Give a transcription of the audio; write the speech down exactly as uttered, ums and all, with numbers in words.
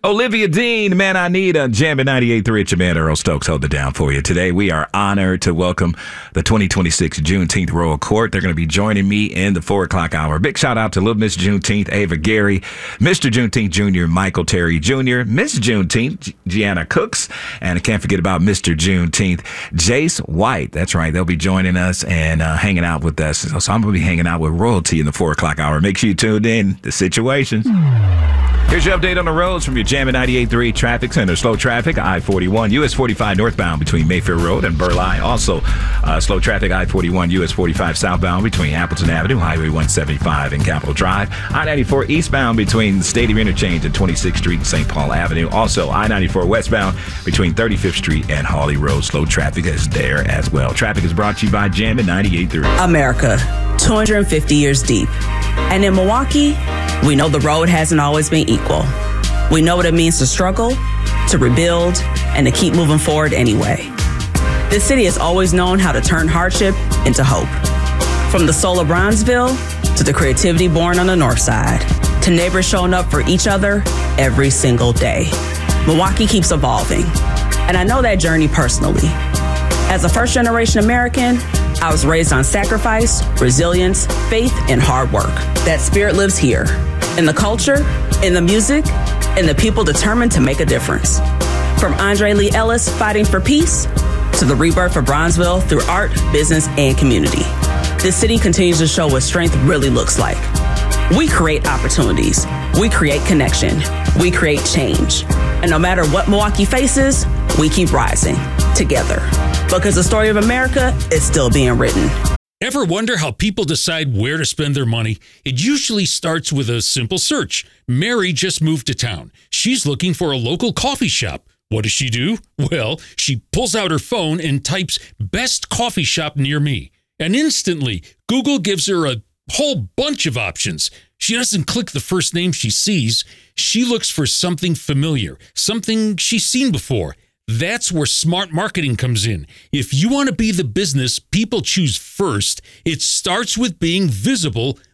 Olivia Dean, Man I Need on Jammin' ninety-eight point three. It's your man Earl Stokes holding it down for you. Today we are honored to welcome the twenty twenty-six Juneteenth Royal Court. They're going to be joining me in the four o'clock hour. Big shout out to Little Miss Juneteenth, Ava Gary, Mister Juneteenth Junior, Michael Terry Junior, Miss Juneteenth, G- Gianna Cooks, and I can't forget about Mister Juneteenth, Jace White. That's right. They'll be joining us and uh, hanging out with us. So, so I'm going to be hanging out with royalty in the four o'clock hour. Make sure you tuned in. The Situations. Here's your update on the roads from your Jammin' ninety-eight point three Traffic Center. Slow traffic, I forty-one, U S forty-five northbound between Mayfair Road and Burleigh. Also, uh, slow traffic, I forty-one, U S forty-five southbound between Appleton Avenue, Highway one seventy-five, and Capitol Drive. I ninety-four eastbound between the Stadium Interchange and twenty-sixth Street and Saint Paul Avenue. Also, I ninety-four westbound between thirty-fifth Street and Hawley Road. Slow traffic is there as well. Traffic is brought to you by Jammin' ninety-eight point three. America, two hundred fifty years deep. And in Milwaukee, we know the road hasn't always been equal. We know what it means to struggle, to rebuild, and to keep moving forward anyway. This city has always known how to turn hardship into hope. From the soul of Bronzeville to the creativity born on the north side, to neighbors showing up for each other every single day. Milwaukee keeps evolving, and I know that journey personally. As a first-generation American, I was raised on sacrifice, resilience, faith, and hard work. That spirit lives here, in the culture, in the music, and the people determined to make a difference. From Andre Lee Ellis fighting for peace to the rebirth of Bronzeville through art, business, and community. This city continues to show what strength really looks like. We create opportunities. We create connection. We create change. And no matter what Milwaukee faces, we keep rising together. Because the story of America is still being written. Ever wonder how people decide where to spend their money? It usually starts with a simple search. Mary just moved to town. She's looking for a local coffee shop. What does she do? Well, she pulls out her phone and types best coffee shop near me. And instantly, Google gives her a whole bunch of options. She doesn't click the first name she sees. She looks for something familiar, something she's seen before. That's where smart marketing comes in. If you want to be the business people choose first, it starts with being visible